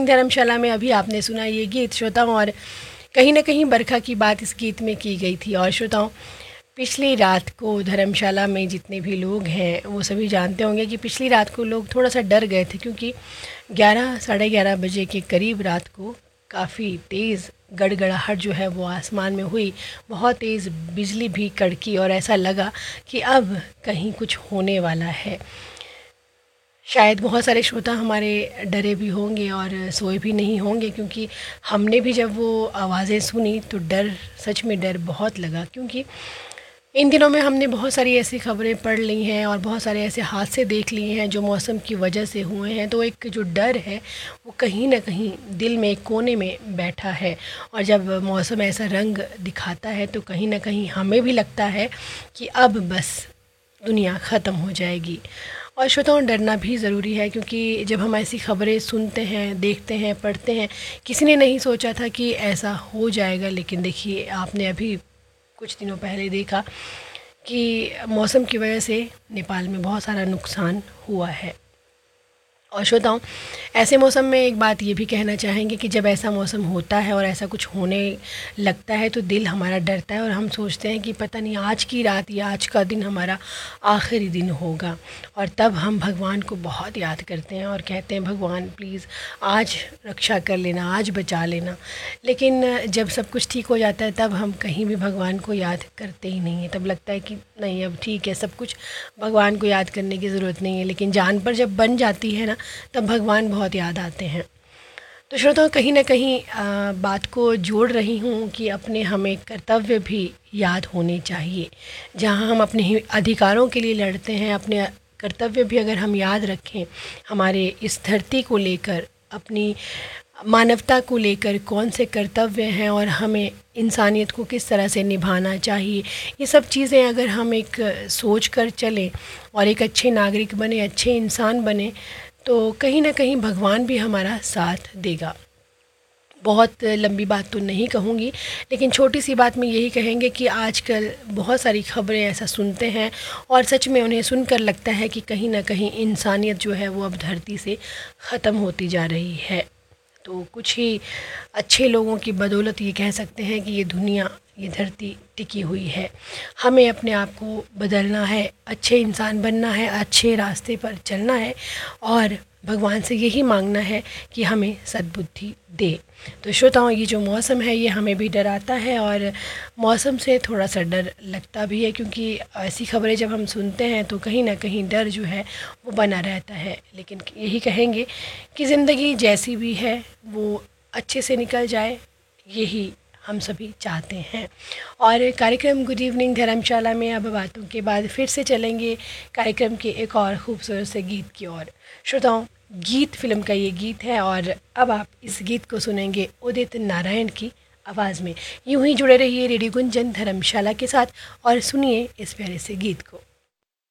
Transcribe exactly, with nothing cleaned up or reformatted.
Evening धर्मशाला में अभी आपने सुना ये गीत श्रोताओं, और कहीं ना कहीं बरखा की बात इस गीत में की गई थी। और श्रोताओं, पिछली रात को धर्मशाला में जितने भी लोग हैं वो सभी जानते होंगे कि पिछली रात को लोग थोड़ा सा डर गए थे, क्योंकि ग्यारह साढ़े ग्यारह बजे के करीब रात को काफ़ी तेज़ गड़गड़ाहट जो है वो आसमान में हुई, बहुत तेज़ बिजली भी कड़की और ऐसा लगा कि अब कहीं कुछ होने वाला है। शायद बहुत सारे श्रोता हमारे डरे भी होंगे और सोए भी नहीं होंगे, क्योंकि हमने भी जब वो आवाज़ें सुनी तो डर, सच में डर बहुत लगा। क्योंकि इन दिनों में हमने बहुत सारी ऐसी खबरें पढ़ ली हैं और बहुत सारे ऐसे हादसे देख लिए हैं जो मौसम की वजह से हुए हैं, तो एक जो डर है वो कहीं ना कहीं दिल में एक कोने में बैठा है। और जब मौसम ऐसा रंग दिखाता है तो कहीं ना कहीं हमें भी लगता है कि अब बस दुनिया ख़त्म हो जाएगी। और श्रोताओं, डरना भी ज़रूरी है, क्योंकि जब हम ऐसी खबरें सुनते हैं, देखते हैं, पढ़ते हैं, किसी ने नहीं सोचा था कि ऐसा हो जाएगा। लेकिन देखिए, आपने अभी कुछ दिनों पहले देखा कि मौसम की वजह से नेपाल में बहुत सारा नुकसान हुआ है। और श्रोताओं, ऐसे मौसम में एक बात ये भी कहना चाहेंगे कि जब ऐसा मौसम होता है और ऐसा कुछ होने लगता है तो दिल हमारा डरता है और हम सोचते हैं कि पता नहीं आज की रात या आज का दिन हमारा आखिरी दिन होगा। और तब हम भगवान को बहुत याद करते हैं और कहते हैं, भगवान प्लीज़ आज रक्षा कर लेना, आज बचा लेना। लेकिन जब सब कुछ ठीक हो जाता है तब हम कहीं भी भगवान को याद करते ही नहीं हैं। तब लगता है कि नहीं, अब ठीक है, सब कुछ भगवान को याद करने की ज़रूरत नहीं है। लेकिन जान पर जब बन जाती है ना, तब भगवान बहुत याद आते हैं। तो श्रोताओं, कहीं ना कहीं आ, बात को जोड़ रही हूँ कि अपने हमें कर्तव्य भी याद होने चाहिए। जहाँ हम अपने अधिकारों के लिए लड़ते हैं, अपने कर्तव्य भी अगर हम याद रखें, हमारे इस धरती को लेकर, अपनी मानवता को लेकर कौन से कर्तव्य हैं और हमें इंसानियत को किस तरह से निभाना चाहिए, ये सब चीज़ें अगर हम एक सोच कर चलें और एक अच्छे नागरिक बने, अच्छे इंसान बने, तो कहीं ना कहीं भगवान भी हमारा साथ देगा। बहुत लंबी बात तो नहीं कहूँगी, लेकिन छोटी सी बात में यही कहेंगे कि आजकल बहुत सारी खबरें ऐसा सुनते हैं और सच में उन्हें सुनकर लगता है कि कहीं ना कहीं इंसानियत जो है वो अब धरती से ख़त्म होती जा रही है। तो कुछ ही अच्छे लोगों की बदौलत ये कह सकते हैं कि ये दुनिया, ये धरती टिकी हुई है। हमें अपने आप को बदलना है, अच्छे इंसान बनना है, अच्छे रास्ते पर चलना है और भगवान से यही मांगना है कि हमें सद्बुद्धि दे। तो श्रोताओं, ये जो मौसम है ये हमें भी डराता है और मौसम से थोड़ा सा डर लगता भी है, क्योंकि ऐसी खबरें जब हम सुनते हैं तो कहीं ना कहीं डर जो है वो बना रहता है। लेकिन यही कहेंगे कि ज़िंदगी जैसी भी है वो अच्छे से निकल जाए, यही हम सभी चाहते हैं। और कार्यक्रम गुड इवनिंग धर्मशाला में अब बातों के बाद फिर से चलेंगे कार्यक्रम के एक और खूबसूरत से गीत की ओर। श्रोताओं, गीत फिल्म का ये गीत है और अब आप इस गीत को सुनेंगे उदित नारायण की आवाज़ में। यूं ही जुड़े रहिए रेडियो गुंजन धर्मशाला के साथ और सुनिए इस प्यारे से गीत को।